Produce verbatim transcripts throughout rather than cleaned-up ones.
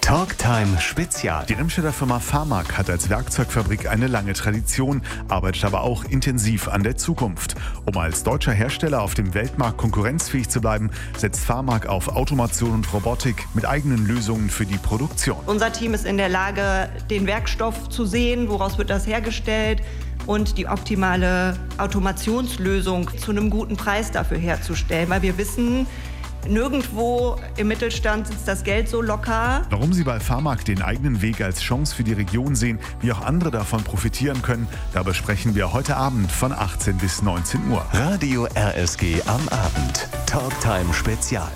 Talktime Spezial. Die Remscheder Firma Pharmak hat als Werkzeugfabrik eine lange Tradition, arbeitet aber auch intensiv an der Zukunft. Um als deutscher Hersteller auf dem Weltmarkt konkurrenzfähig zu bleiben, setzt Pharmak auf Automation und Robotik mit eigenen Lösungen für die Produktion. Unser Team ist in der Lage, den Werkstoff zu sehen, woraus wird das hergestellt, und die optimale Automationslösung zu einem guten Preis dafür herzustellen, weil wir wissen, nirgendwo im Mittelstand sitzt das Geld so locker. Warum Sie bei Pharmak den eigenen Weg als Chance für die Region sehen, wie auch andere davon profitieren können, da besprechen wir heute Abend von achtzehn bis neunzehn Uhr. Radio R S G am Abend. Talktime Spezial.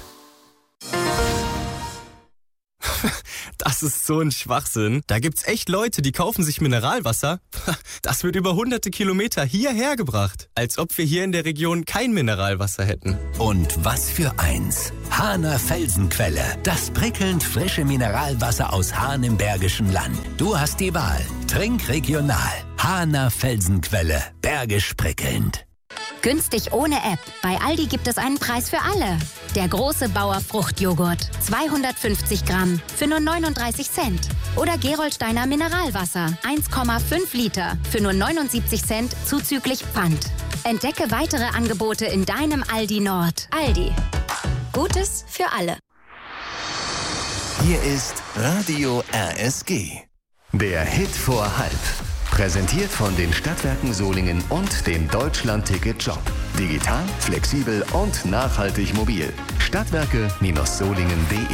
Das ist so ein Schwachsinn. Da gibt's echt Leute, die kaufen sich Mineralwasser. Das wird über hunderte Kilometer hierher gebracht. Als ob wir hier in der Region kein Mineralwasser hätten. Und was für eins. Hahner Felsenquelle. Das prickelnd frische Mineralwasser aus Hahn im Bergischen Land. Du hast die Wahl. Trink regional. Hahner Felsenquelle. Bergisch prickelnd. Günstig ohne App. Bei Aldi gibt es einen Preis für alle. Der große Bauer Fruchtjoghurt. zweihundertfünfzig Gramm für nur neununddreißig Cent. Oder Gerolsteiner Mineralwasser. eins Komma fünf Liter für nur neunundsiebzig Cent zuzüglich Pfand. Entdecke weitere Angebote in deinem Aldi Nord. Aldi. Gutes für alle. Hier ist Radio R S G. Der Hit vor halb. Präsentiert von den Stadtwerken Solingen und dem Deutschland-Ticket-Job. Digital, flexibel und nachhaltig mobil. Stadtwerke Solingen punkt de